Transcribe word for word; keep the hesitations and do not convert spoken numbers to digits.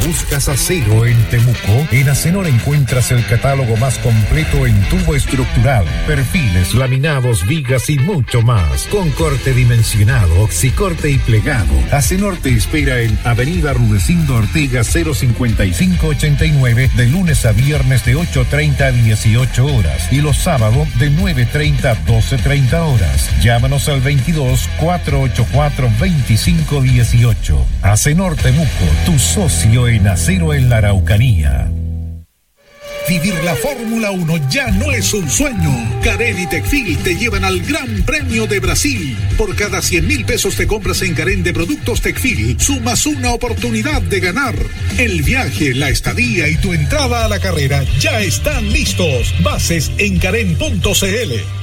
¿Buscas acero en Temuco? En Acenor encuentras el catálogo más completo en tubo estructural, perfiles, laminados, vigas y mucho más. Con corte dimensionado, oxicorte y plegado. Acenor te espera en Avenida Rudecindo Ortega cero cincuenta y cinco ochenta y nueve de lunes a viernes de ocho treinta a dieciocho horas y los sábados de nueve treinta a doce treinta horas. Llámanos al veintidós, cuatrocientos ochenta y cuatro, veinticinco dieciocho. Acenor Temuco, tu socio en acero en la Araucanía. Vivir la Fórmula uno ya no es un sueño. Carén y Tecfil te llevan al Gran Premio de Brasil. Por cada cien mil pesos de compras en Carén de productos Tecfil, sumas una oportunidad de ganar. El viaje, la estadía y tu entrada a la carrera ya están listos. Bases en carén punto c l.